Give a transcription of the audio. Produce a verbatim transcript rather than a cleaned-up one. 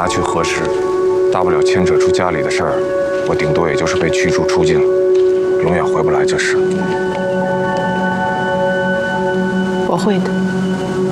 拿去核实，大不了牵扯出家里的事儿，我顶多也就是被驱逐出境了，永远回不来就是。 我会的。